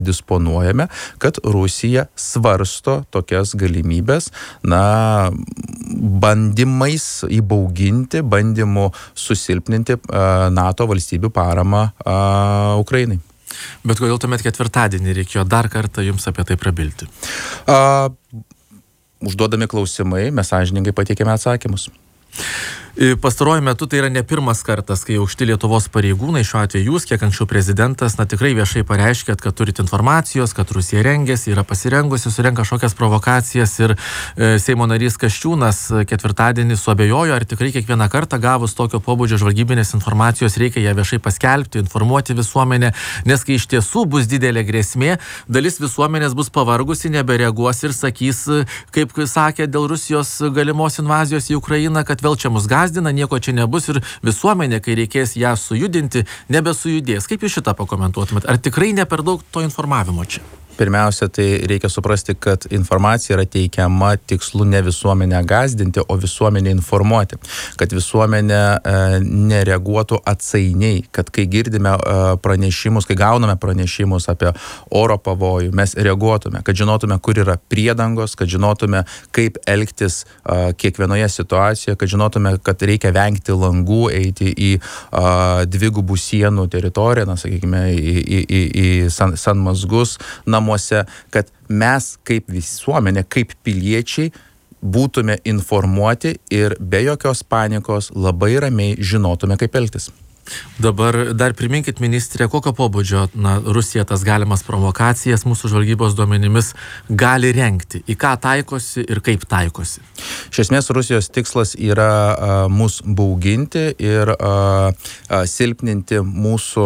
disponuojame, kad Rusija svarsto tokias galimybės, bandymais įbauginti, bandymu susilpninti NATO valstybių paramą Ukrainai. Bet kodėl tuomet ketvirtadienį reikėjo dar kartą jums apie tai prabilti? Užduodami klausimai, mes sąžiningai pateikėme atsakymus. Pastaruoju metu tai yra ne pirmas kartas, kai aukšti Lietuvos pareigūnai, šiuo atveju jūs, kiek anksčiau prezidentas, tikrai viešai pareiškėt, kad turit informacijos, kad Rusija rengiasi, yra pasirengusi, surenka kažkokias provokacijas ir Seimo narys Kasčiūnas ketvirtadienį suabejojo, ar tikrai kiekvieną kartą gavus tokio pobūdžio žvalgybinės informacijos reikia ją viešai paskelbti, informuoti visuomenę, nes kai iš tiesų bus didelė grėsmė, dalis visuomenės bus pavargusi, nebereaguos ir sakys, kaip sakė dėl Rusijos galimos invazijos į Ukrainą, kad vėl čia mus gazdina, nieko čia nebus ir visuomenė, kai reikės ją sujudinti, nebesujudės. Kaip jūs šitą pakomentuotumėt? Ar tikrai ne per daug to informavimo čia? Pirmiausia, tai reikia suprasti, kad informacija yra teikiama tikslu ne visuomenę gazdinti, o visuomenę informuoti. Kad visuomenė nereaguotų atsainiai, kad kai girdime pranešimus, kai gauname pranešimus apie oro pavojų, mes reaguotume, kad žinotume, kur yra priedangos, kad žinotume, kaip elgtis kiekvienoje situacijoje, kad žinotume, kad reikia vengti langų, eiti į dvigubų sienų teritoriją, sakykime, į sanmazgus namuose, kad mes kaip visuomenė, kaip piliečiai būtume informuoti ir be jokios panikos labai ramiai žinotume, kaip elgtis. Dabar dar priminkit, ministrė, kokio pobūdžio Rusija tas galimas provokacijas mūsų žvalgybos duomenimis gali rengti, į ką taikosi ir kaip taikosi? Iš esmės, Rusijos tikslas yra mus bauginti ir silpninti mūsų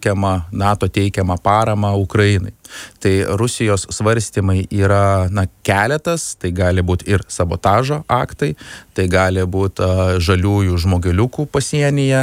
NATO teikiamą paramą Ukrainai. Tai Rusijos svarstymai yra keletas, tai gali būti ir sabotažo aktai, tai gali būti žaliųjų žmogeliukų pasienyje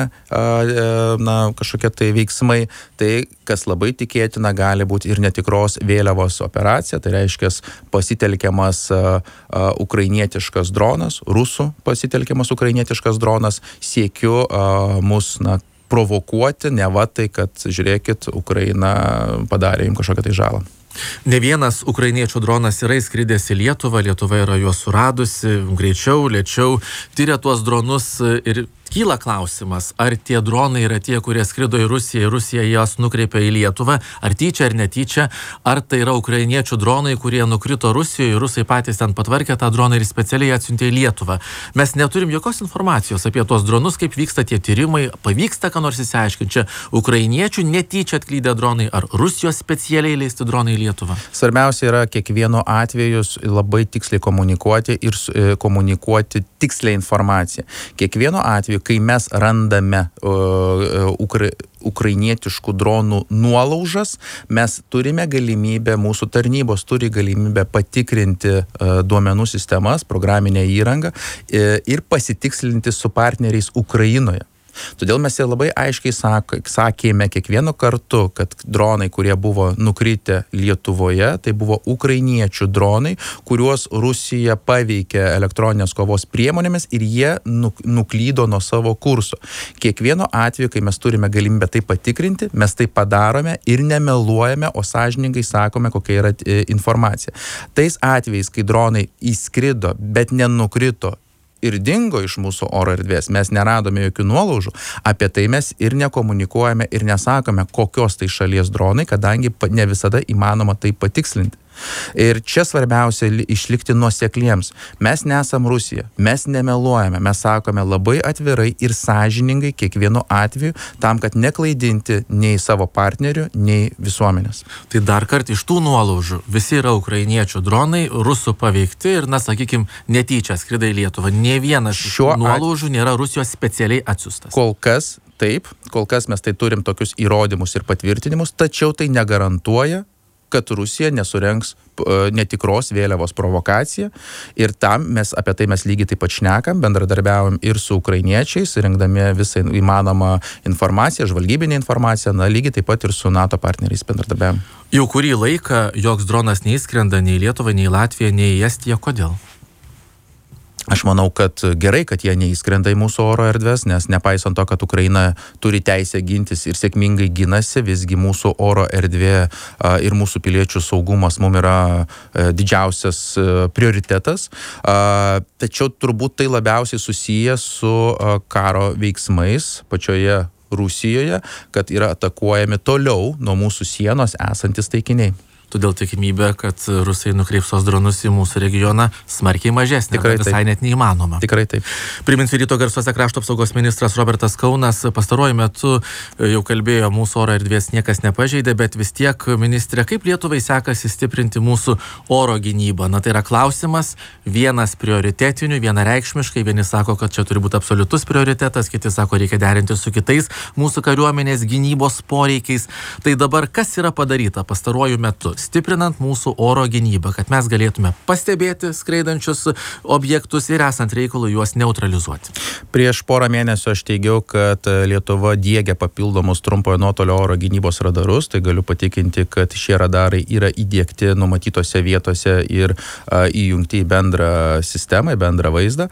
kažkokie tai veiksmai, tai kas labai tikėtina gali būti ir netikros vėliavos operacija, tai reiškia pasitelkiamas ukrainietiškas dronas, rusų pasitelkiamas ukrainietiškas dronas, siekiu mus provokuoti, neva tai, kad žiūrėkit, Ukraina padarė jums kažkokią tai žalą. Ne vienas ukrainiečių dronas yra įskridęs į Lietuvą, Lietuva yra juos suradusi, greičiau, lėčiau, tyria tuos dronus ir kyla klausimas, ar tie dronai yra tie, kurie skrido į Rusiją, Rusija jas nukreipia į Lietuvą, ar tyčia ar netyčia, ar tai yra ukrainiečių dronai, kurie nukrito Rusijoje, rusai patys ten patvarkė tą droną ir specialiai atsiuntė į Lietuvą. Mes neturim jokios informacijos apie tuos dronus, kaip vyksta tie tyrimai, pavyksta ką nors išsiaiškinti, čia ukrainiečių netyčia atklydę dronai, ar Rusijos specialiai leisti dronai į Lietuvą? Svarbiausia yra kiekvieno atveju labai tiksliai komunikuoti ir komunikuoti tikslią informaciją. Kiekvieno atveju, kai mes randame ukrainietiškų dronų nuolaužas, mes turime galimybę, mūsų tarnybos turi galimybę patikrinti duomenų sistemas, programinę įrangą ir pasitikslinti su partneriais Ukrainoje. Todėl mes ir labai aiškiai sakėme kiekvienu kartu, kad dronai, kurie buvo nukritę Lietuvoje, tai buvo ukrainiečių dronai, kuriuos Rusija paveikė elektroninės kovos priemonėmis ir jie nuklydo nuo savo kurso. Kiekvieno atveju, kai mes turime galimybę tai patikrinti, mes tai padarome ir nemeluojame, o sąžiningai sakome, kokia yra informacija. Tais atvejais, kai dronai įskrido, bet nenukrito ir dingo iš mūsų oro erdvės, mes neradome jokių nuolaužų, apie tai mes ir nekomunikuojame ir nesakome, kokios tai šalies dronai, kadangi ne visada įmanoma tai patikslinti. Ir čia svarbiausia išlikti nuosekliems. Mes nesam Rusija, mes nemeluojame, mes sakome labai atvirai ir sąžiningai kiekvienu atveju, tam, kad neklaidinti nei savo partnerių, nei visuomenės. Tai dar kartą iš tų nuolaužų visi yra ukrainiečių dronai, rusų paveikti ir, sakykime, netyčia skrida į Lietuvą. Nė vienas šių nuolaužų nėra Rusijos specialiai atsiųstas. Kol kas taip, kol kas mes tai turim tokius įrodymus ir patvirtinimus, tačiau tai negarantuoja, kad Rusija nesurengs netikros vėliavos provokaciją ir apie tai mes lygiai taip pat šnekam, bendradarbiaujam ir su ukrainiečiais, rengdami visą įmanomą informaciją, žvalgybinę informaciją, lygiai taip pat ir su NATO partneriais bendradarbiaujam. Jau kurį laiką joks dronas neįskrenda nei į Lietuvą, nei į Latviją, nei į Estiją. Kodėl? Aš manau, kad gerai, kad jie neįskrenda į mūsų oro erdves, nes nepaisant to, kad Ukraina turi teisę gintis ir sėkmingai ginasi, visgi mūsų oro erdvė ir mūsų piliečių saugumas mums yra didžiausias prioritetas. Tačiau turbūt tai labiausiai susijęs su karo veiksmais pačioje Rusijoje, kad yra atakuojami toliau nuo mūsų sienos esantis taikiniai. Todėl tikimybė, kad rusai nukreips tos dronus į mūsų regioną smarkiai mažesnė. Tikrai visai net neįmanoma. Tikrai taip. Priminsiu, ryto garsuose krašto apsaugos ministras Robertas Kaunas pastaruoju metu jau kalbėjo, mūsų oro erdvės niekas nepažeidė, bet vis tiek, ministrė, kaip Lietuvai sekasi stiprinti mūsų oro gynybą? Na, tai yra klausimas vienas prioritetinių, vienareikšmiškai. Vieni sako, kad čia turi būti absoliutus prioritetas, kiti sako, reikia derinti su kitais mūsų kariuomenės gynybos poreikiais. Tai dabar kas yra padaryta pastaruoju metu, stiprinant mūsų oro gynybą, kad mes galėtume pastebėti skraidančius objektus ir esant reikalui juos neutralizuoti? Prieš porą mėnesių aš teigiau, kad Lietuva diegia papildomus trumpojo nuotolio oro gynybos radarus. Tai galiu patikinti, kad šie radarai yra įdiegti numatytose vietose ir įjungti į bendrą sistemą, į bendrą vaizdą.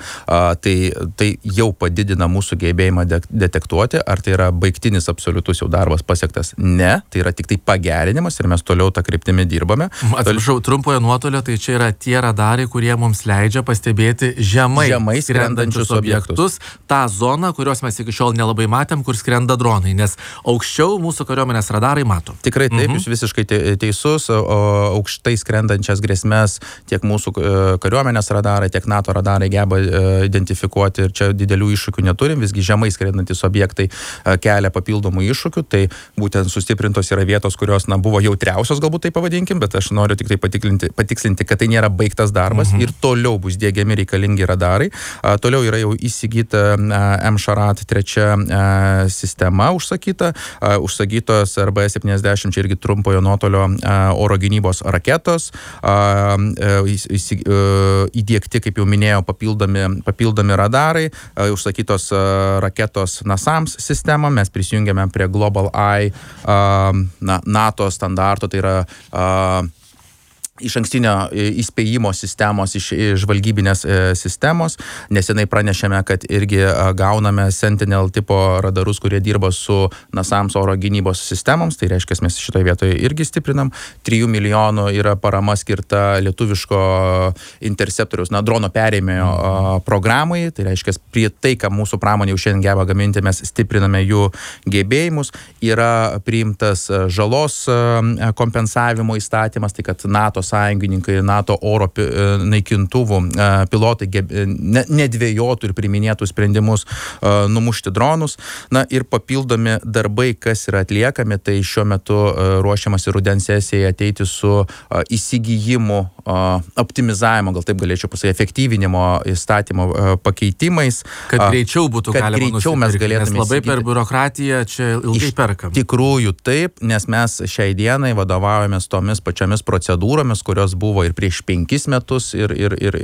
Tai jau padidina mūsų gebėjimą detektuoti. Ar tai yra baigtinis absoliutus jau darbas pasiektas? Ne, tai yra tik tai pagerinimas ir mes toliau tą kryptimį dirbame. Atsiprašau, trumpojo nuotolio, tai čia yra tie radarai, kurie mums leidžia pastebėti žemai skrendančius objektus, tą zoną, kurios mes iki šiol nelabai matėm, kur skrenda dronai, nes aukščiau mūsų kariuomenės radarai mato. Tikrai taip, jūs visiškai teisus, aukštai skrendančias grėsmes tiek mūsų kariuomenės radarai, tiek NATO radarai geba identifikuoti ir čia didelių iššūkių neturim, visgi žemai skrendantis objektai kelia papildomų iššūkių, tai būtent sustiprintos yra vietos, kurios buvo jautriausios, galbūt taip pavadinkim, bet aš noriu tik tai patikslinti, kad tai nėra baigtas darbas ir toliau bus diegiami reikalingi radarai. Toliau yra jau įsigyta M-Sharat 3 sistema užsakytos RB-70, čia irgi trumpojo nuotolio oro gynybos raketos, įdiegti, kaip jau minėjau, papildomi radarai, užsakytos raketos NASAMS sistema, mes prisijungėme prie Global Eye NATO standarto, tai yra išankstinio įspėjimo sistemos, iš žvalgybinės sistemos. Nesenai pranešėme, kad irgi gauname Sentinel tipo radarus, kurie dirba su NASAMS oro gynybos sistemoms. Tai reiškia, mes šitoje vietoje irgi stiprinam. 3 milijonų yra parama skirta lietuviško interceptoriaus, drono perėmėjo programai. Tai reiškia, prie tai, ką mūsų pramonė jau šiandien geba gaminti, mes stipriname jų gebėjimus. Yra priimtas žalos kompensavimo įstatymas, tai kad NATO sąjungininkai, NATO oro naikintuvų pilotai nedvėjotų ir priiminėtų sprendimus numušti dronus. Na ir papildomi darbai, kas yra atliekami, tai šiuo metu ruošiamasi rudens sesijai ateiti su įsigijimu, optimizavimo, gal taip galėčiau pasakyti, efektyvinimo įstatymo pakeitimais. Kad greičiau būtų galima nusipirkti, nes labai per biurokratiją čia ilgai perkam. Tikrųjų taip, nes mes šiai dienai vadovaujamės tomis pačiomis procedūromis, kurios buvo ir prieš 5 metus ir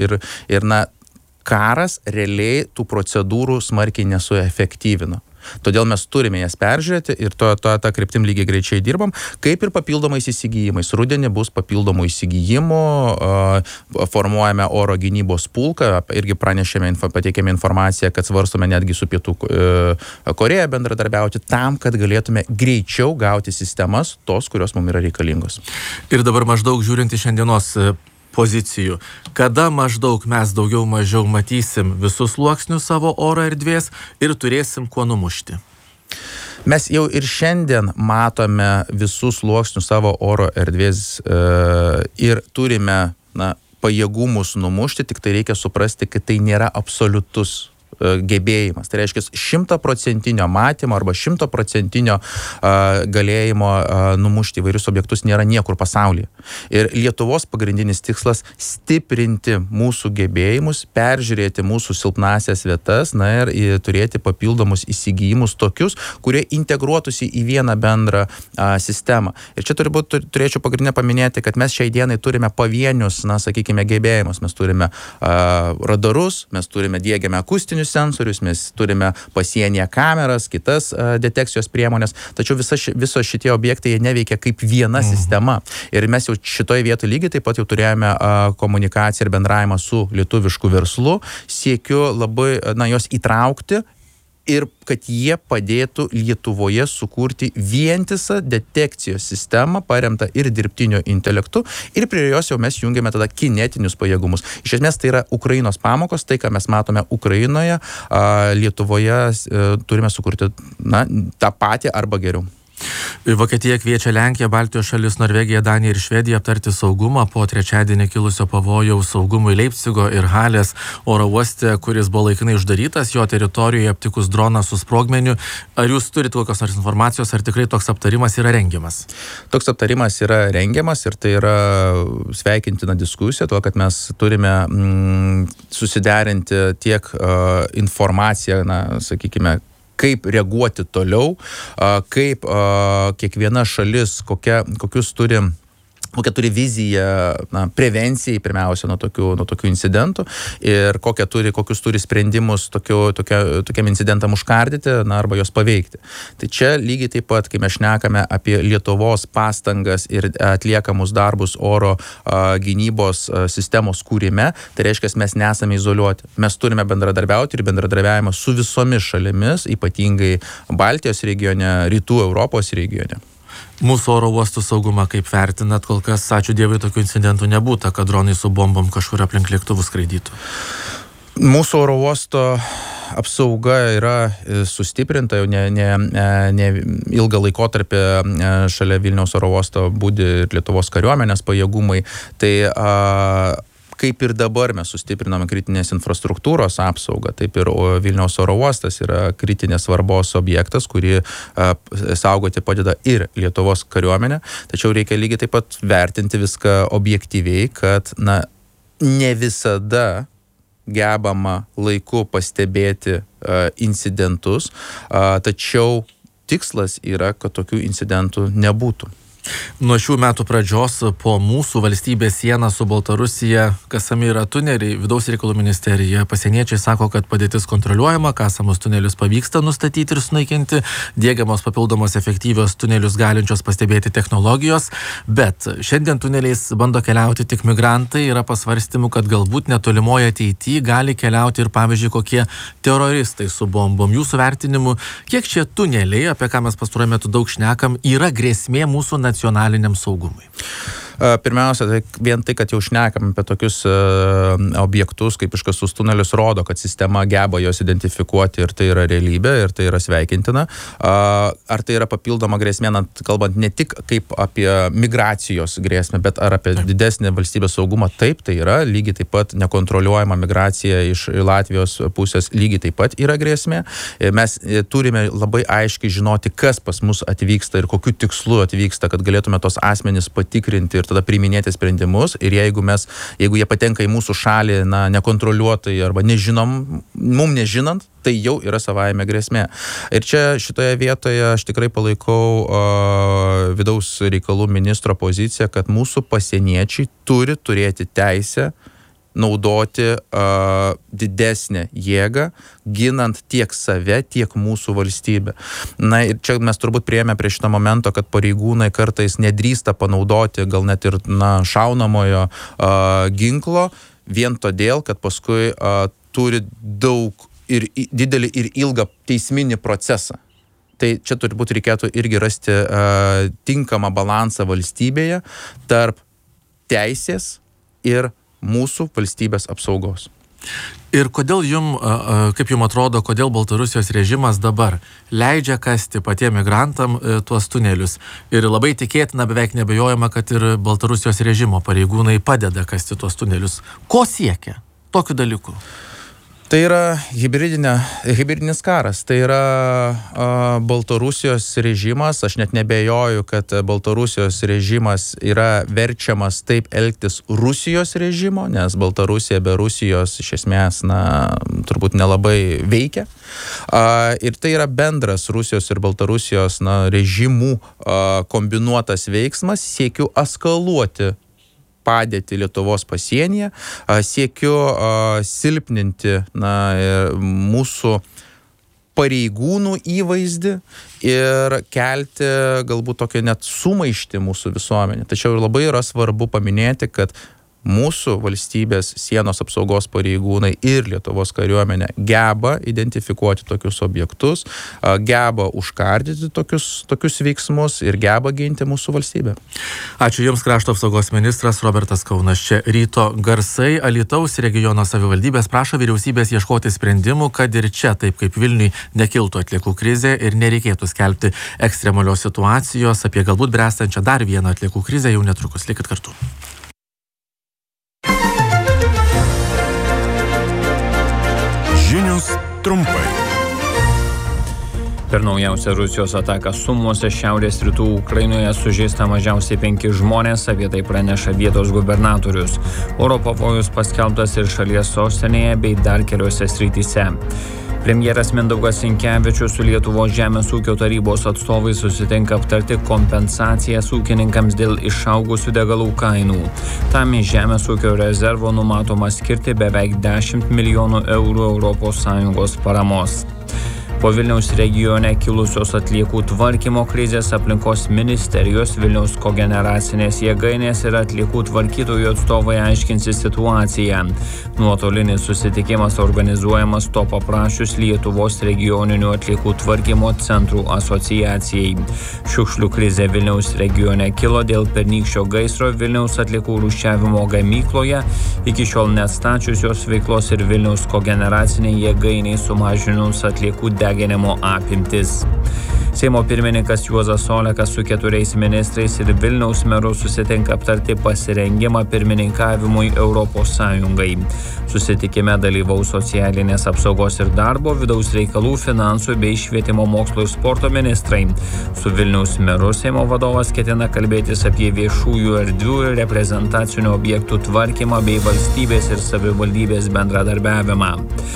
karas realiai tų procedūrų smarkiai nesuefektyvino. Todėl mes turime jas peržiūrėti ir tą kryptim lygiai greičiai dirbam, kaip ir papildomais įsigijimais. Rudenį bus papildomų įsigijimų, formuojame oro gynybos pulką, irgi pranešėme, pateikėme informaciją, kad svarstome netgi su Pietų Koreja bendradarbiauti tam, kad galėtume greičiau gauti sistemas, tos, kurios mums yra reikalingos. Ir dabar maždaug žiūrint į šiandienos pozicijų. Kada maždaug mes daugiau mažiau matysim visus sluoksnius savo oro erdvės ir turėsim kuo numušti? Mes jau ir šiandien matome visus sluoksnius savo oro erdvės ir turime pajėgumus numušti, tik tai reikia suprasti, kad tai nėra absoliutus gebėjimas. Tai reiškia 100% matymo arba 100% galėjimo numušti įvairius objektus nėra niekur pasaulyje. Ir Lietuvos pagrindinis tikslas stiprinti mūsų gebėjimus, peržiūrėti mūsų silpnasias vietas, ir turėti papildomus įsigijimus tokius, kurie integruotųsi į vieną bendrą sistemą. Ir čia turėčiau pagrindinę paminėti, kad mes šiai dienai turime pavienius, sakykime, gebėjimus. Mes turime radarus, mes turime diegiame akustinius optinius sensorius, mes turime pasienyje kameras, kitas detekcijos priemonės, tačiau visos šitie objektai neveikia kaip viena sistema. Ir mes jau šitoje vietoje lygiai taip pat jau turėjome komunikaciją ir bendravimą su lietuvišku verslu, siekiu labai juos įtraukti ir kad jie padėtų Lietuvoje sukurti vientisą detekcijos sistemą, paremtą ir dirbtinio intelektu, ir prie jos jau mes jungiame tada kinetinius pajėgumus. Iš esmės tai yra Ukrainos pamokos, tai ką mes matome Ukrainoje, Lietuvoje turime sukurti tą patį arba geriau. Vokietija kviečia Lenkiją, Baltijos šalis, Norvegiją, Daniją ir Švediją aptarti saugumą po trečiadienį kilusio pavojaus saugumui Leipcigo ir Halės oro uoste, kuris buvo laikinai uždarytas, jo teritorijoje aptikus droną su sprogmeniu. Ar jūs turite kokios nors informacijos, ar tikrai toks aptarimas yra rengiamas? Toks aptarimas yra rengiamas ir tai yra sveikintina diskusija, tuo, kad mes turime susiderinti tiek informaciją, sakykime, kaip reaguoti toliau, kaip kiekviena šalis, kokią turi viziją prevencijai, pirmiausia, nuo tokių incidentų ir kokius turi sprendimus tokiam incidentam užkardyti, arba jos paveikti. Tai čia lygiai taip pat, kai mes šnekame apie Lietuvos pastangas ir atliekamus darbus oro gynybos sistemos kūrime, tai reiškia, mes nesame izoliuoti. Mes turime bendradarbiauti ir bendradarbiavimą su visomis šalimis, ypatingai Baltijos regione, Rytų Europos regione. Mūsų oro uostų saugumą kaip vertinat? Kol kas, ačiū Dievui, tokių incidentų nebūta, kad dronai su bombom kažkur aplink lėktuvus skraidytų. Mūsų oro uosto apsauga yra sustiprinta, jau ne ilgą laikotarpį šalia Vilniaus oro uosto budi ir Lietuvos kariuomenės pajėgumai. Tai kaip ir dabar mes sustipriname kritinės infrastruktūros apsaugą, taip ir Vilniaus oro uostas yra kritinės svarbos objektas, kurį saugoti padeda ir Lietuvos kariuomenė. Tačiau reikia lygiai taip pat vertinti viską objektyviai, kad ne visada gebama laiku pastebėti incidentus, tačiau tikslas yra, kad tokių incidentų nebūtų. Nuo šių metų pradžios po mūsų valstybės sieną su Baltarusija kasami yra tuneliai. Vidaus reikalų ministerija, pasieniečiai sako, kad padėtis kontroliuojama, kasamus tunelius pavyksta nustatyti ir sunaikinti, diegiamos papildomos efektyvios tunelius galinčios pastebėti technologijos, bet šiandien tuneliais bando keliauti tik migrantai. Yra pasvarstymų, kad galbūt netolimoje ateityje gali keliauti ir, pavyzdžiui, kokie teroristai su bombom. Jūsų vertinimu, kiek šie tuneliai, apie ką mes pastaruoju metu daug šnekam, yra grėsmė mūsų nacionaliniam saugumui? Pirmiausia, vien tai, kad jau šnekam apie tokius objektus, kaip iškastus tunelius, rodo, kad sistema geba juos identifikuoti ir tai yra realybė, ir tai yra sveikintina. Ar tai yra papildoma grėsmė, kalbant ne tik kaip apie migracijos grėsmę, bet ar apie didesnį valstybės saugumą? Taip, tai yra. Lygiai taip pat nekontroliuojama migracija iš Latvijos pusės lygiai taip pat yra grėsmė. Mes turime labai aiškiai žinoti, kas pas mus atvyksta ir kokiu tikslu atvyksta, kad galėtume tos asmenys patikrinti ir tada priiminėti sprendimus. Ir jeigu jie patenka į mūsų šalį nekontroliuotai arba mum nežinant, tai jau yra savaime grėsmė. Ir čia šitoje vietoje aš tikrai palaikau vidaus reikalų ministro poziciją, kad mūsų pasieniečiai turi turėti teisę naudoti didesnę jėgą, ginant tiek save, tiek mūsų valstybę. Ir čia mes turbūt priėjome prie šito momento, kad pareigūnai kartais nedrįsta panaudoti gal net ir šaunamojo ginklo, vien todėl, kad paskui turi daug ir didelį ir ilgą teisminį procesą. Tai čia turbūt reikėtų irgi rasti tinkamą balansą valstybėje tarp teisės ir mūsų valstybės apsaugos. Ir kodėl kaip jums atrodo, kodėl Baltarusijos režimas dabar leidžia kasti patiem migrantam tuos tunelius? Ir labai tikėtina, beveik nebejojama, kad ir Baltarusijos režimo pareigūnai padeda kasti tuos tunelius. Ko siekia tokiu dalyku? Tai yra hibridinis karas, tai yra Baltarusijos režimas, aš net nebejoju, kad Baltarusijos režimas yra verčiamas taip elgtis Rusijos režimo, nes Baltarusija be Rusijos iš esmės, turbūt nelabai veikia. Ir tai yra bendras Rusijos ir Baltarusijos režimų kombinuotas veiksmas, siekiu eskaluoti padėtį Lietuvos pasienyje, siekiu silpninti mūsų pareigūnų įvaizdį ir kelti galbūt tokią net sumaištį mūsų visuomenė. Tačiau labai yra svarbu paminėti, kad mūsų valstybės sienos apsaugos pareigūnai ir Lietuvos kariuomenė geba identifikuoti tokius objektus, geba užkardyti tokius veiksmus ir geba ginti mūsų valstybę. Ačiū Jums, krašto apsaugos ministras Robertas Kaunas. Čia ryto garsai. Alytaus regiono savivaldybės prašo vyriausybės ieškoti sprendimų, kad ir čia, taip kaip Vilniui, nekiltų atliekų krizė ir nereikėtų skelbti ekstremalios situacijos. Apie galbūt bręstančią dar vieną atliekų krizę jau netrukus. Likit kartu. Žinios trumpai. Per naujausią Rusijos ataką Sumuose šiaurės rytų Ukrainoje sužeista mažiausiai 5 žmonės, apie tai praneša vietos gubernatorius. Oro pavojus paskelbtas ir šalies sostinėje bei dar keliose srityse. Premjeras Mindaugas Sinkevičius su Lietuvos žemės ūkio tarybos atstovais susitinka aptarti kompensacijas ūkininkams dėl išaugusių degalų kainų. Tam iš žemės ūkio rezervo numatoma skirti beveik 10 milijonų eurų ES paramos. Po Vilniaus regione kilusios atliekų tvarkymo krizės aplinkos ministerijos, Vilniaus kogeneracinės jėgainės ir atliekų tvarkytojų atstovai aiškinsis situaciją. Nuotolinis susitikimas organizuojamas to paprašius Lietuvos regioninių atliekų tvarkymo centrų asociacijai. Šiukšlių krizė Vilniaus regione kilo dėl pernykščio gaisro Vilniaus atliekų rūšiavimo gamykloje, iki šiol neatstačiusios veiklos ir Vilniaus kogeneraciniai jėgainiai sumažinus atliekų deginimo apimtis. Seimo pirmininkas Juozas Olekas su 4 ministrais ir Vilniaus meru susitinka aptarti pasirengimą pirmininkavimui Europos Sąjungai. Susitikime dalyvaus socialinės apsaugos ir darbo, vidaus reikalų, finansų bei švietimo mokslo ir sporto ministrai. Su Vilniaus meru Seimo vadovas ketina kalbėtis apie viešųjų erdvių ir reprezentacinių objektų tvarkymą bei valstybės ir savivaldybės bendradarbiavimą.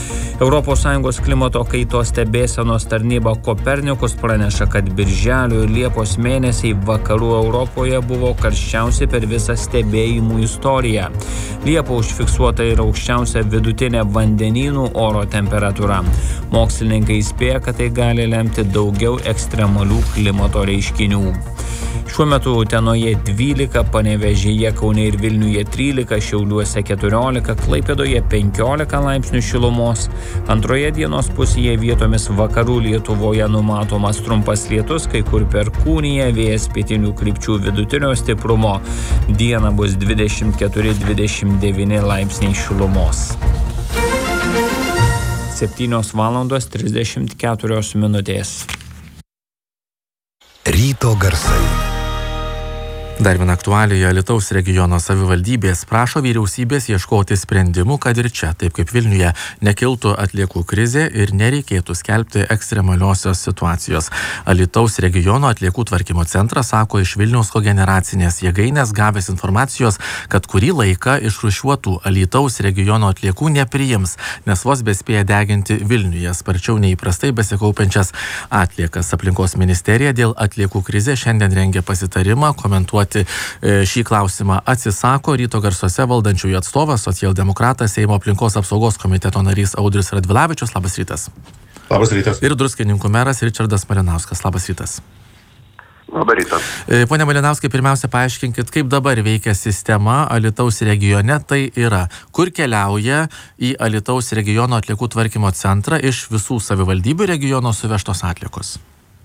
ES klimato kaitos stebėsenos tarnyba Kopernikus praneša, kad birželio ir liepos mėnesiai vakarų Europoje buvo karščiausi per visą stebėjimų istoriją. Liepą užfiksuota ir aukščiausia vidutinė vandenynų oro temperatūra. Mokslininkai įspėja, kad tai gali lemti daugiau ekstremalių klimato reiškinių. Šiuo metu Utenoje 12, Panevėžyje, Kaune ir Vilniuje 13, Šiauliuose 14, Klaipėdoje 15 laipsnių šilumos. Antroje dienos pusėje vietomis vakarų Lietuvoje numatomas trumpas lietus, kai kur Perkūnija, vėjas pietinių krypčių vidutinio stiprumo. Dieną bus 24-29 laipsniai šilumos. 7:34. Ryto garsai. Dar viena aktualija. Alytaus regiono savivaldybės prašo vyriausybės ieškoti sprendimų, kad ir čia, taip kaip Vilniuje, nekiltų atliekų krizė ir nereikėtų skelbti ekstremaliosios situacijos. Alytaus regiono atliekų tvarkymo centras sako iš Vilniaus kogeneracinės jėgainės gavęs informacijos, kad kurį laiką išrūšiuotų Alytaus regiono atliekų nepriims, nes vos bespėja deginti Vilniuje sparčiau neįprastai besikaupiančias atliekas. Aplinkos ministerija dėl atliekų krizės šiandien rengia pasitarimą, komentuoti šį klausimą atsisako ryto garsuose valdančiųjų atstovas, socialdemokratas, Seimo aplinkos apsaugos komiteto narys Audris Radvilavičius. Labas rytas. Labas rytas. Ir Druskininkų meras Ričardas Malinauskas. Labas rytas. Labas rytas. Pone Malinauskai, pirmiausia paaiškinkit, kaip dabar veikia sistema Alytaus regione, tai yra, kur keliauja į Alytaus regiono atliekų tvarkymo centrą iš visų savivaldybių regiono suvežtos atliekos.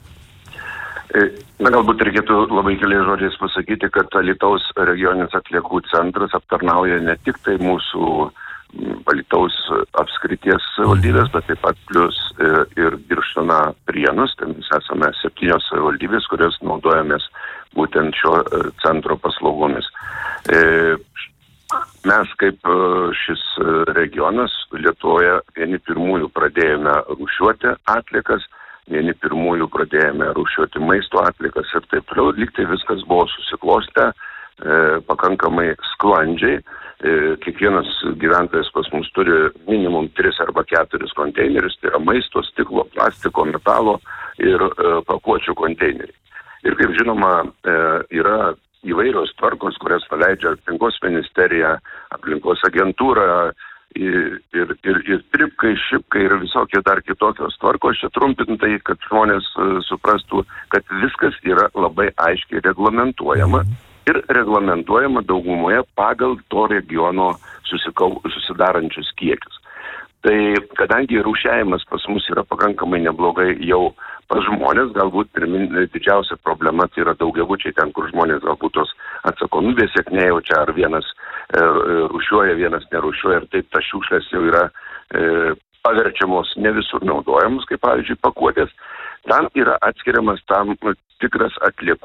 Na, galbūt reikėtų labai keliais žodžiais pasakyti, kad Alytaus regioninis atliekų centras aptarnauja ne tik tai mūsų Alytaus apskrities valdybės, bet taip pat plus ir Birštoną Prienus. Tai mes esame 7 savivaldybės, kurios naudojamės būtent šio centro paslaugomis. Mes kaip šis regionas Lietuvoje vieni pirmųjų pradėjome rūšiuoti atliekas, vieni pirmųjų pradėjome rūšiuoti maisto atliekas ir taip toliau. Lygtai viskas buvo susiklostę pakankamai sklandžiai. Kiekvienas gyventojas pas mus turi minimum 3 arba 4 konteinerius, tai yra maisto, stiklo, plastiko, metalo ir pakuočių konteineriai. Ir kaip žinoma, yra įvairios tvarkos, kurias paleidžia aplinkos ministerija, aplinkos agentūra ir tripkai, šipkai ir visokie dar kitokios tvarkos. Čia trumpintai, kad žmonės suprastų, kad viskas yra labai aiškiai reglamentuojama ir reglamentuojama daugumoje pagal to regiono susidarančius kiekius. Tai kadangi rūšiavimas pas mus yra pakankamai neblogai jau pas žmonės, galbūt didžiausia problema tai yra daugiabučiai, ten, kur žmonės galbūt tos atsakomybės sėk nejaučia, ar vienas rūšiuoja, vienas nerūšiuoja, ir taip tas šiukšlės jau yra paverčiamos ne visur naudojamos, kaip pavyzdžiui pakuotės. Tam yra atskiriamas tam tikras atliekų